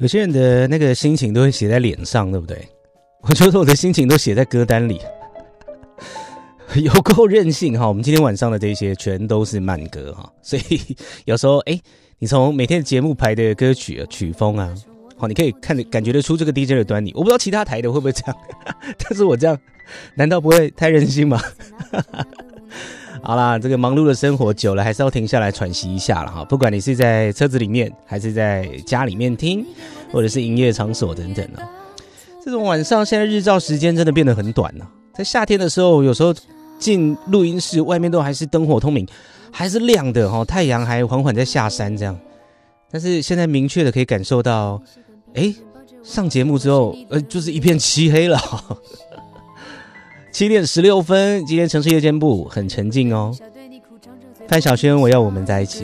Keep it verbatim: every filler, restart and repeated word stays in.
有些人的那个心情都会写在脸上，对不对？我觉得我的心情都写在歌单里，有够任性哈！我们今天晚上的这些全都是慢歌哈，所以有时候哎，你从每天的节目排的歌曲曲风啊，好，你可以看感觉得出这个 D J 的端倪。我不知道其他台的会不会这样，但是我这样，难道不会太任性吗？好啦，这个忙碌的生活久了，还是要停下来喘息一下了哈。不管你是在车子里面，还是在家里面听，或者是营业场所等等啊。这种晚上现在日照时间真的变得很短了、啊。在夏天的时候，有时候进录音室，外面都还是灯火通明，还是亮的哈，太阳还缓缓在下山这样。但是现在明确的可以感受到，哎，上节目之后，呃，就是一片漆黑了。七点十六分，今天城市夜间部很沉静哦。范晓萱，我要我们在一起。